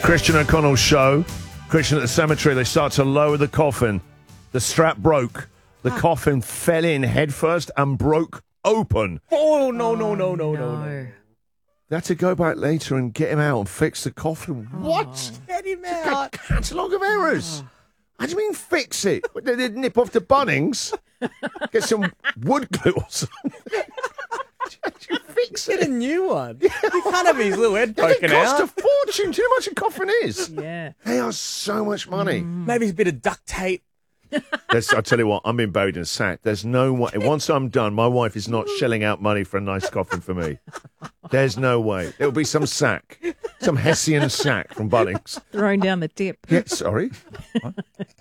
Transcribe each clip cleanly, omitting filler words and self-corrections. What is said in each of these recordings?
Christian O'Connell's show. Christian at the cemetery, they start to lower the coffin. The strap broke. The coffin fell in headfirst and broke open. Oh, no. They had to go back later and get him out and fix the coffin. What? Get him A out. catalogue of errors. How do you mean fix it? They did nip off to Bunnings, get some wood glue or something. How do you fix Get it? a new one. You can't have his little head It poking costs a out. fortune. Do you know how much a coffin is? Yeah. They are so much money. Maybe a bit of duct tape. I tell you what, I'm being buried in a sack. There's no way. Once I'm done, my wife is not shelling out money for a nice coffin for me. There's no way. It'll be some sack, some Hessian sack from Bunnings. Thrown down the tip. Yeah, sorry. What?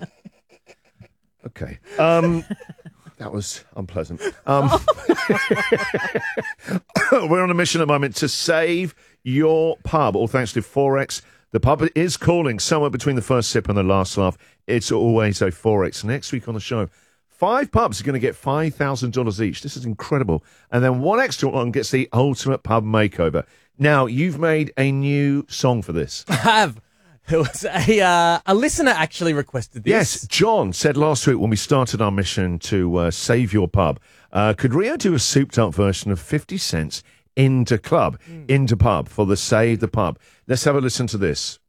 Okay. That was unpleasant. We're on a mission at the moment to save your pub, all thanks to Forex. The pub is calling somewhere between the first sip and the last laugh. It's always a Forex. Next week on the show, 5 pubs are going to get $5,000 each. This is incredible. And then one extra one gets the ultimate pub makeover. Now, you've made a new song for this. I have. It was a listener actually requested this. Yes, John said last week when we started our mission to save your pub, could Rio do a souped-up version of 50 Cent's Into Club, Into Pub for the Save the Pub? Let's have a listen to this.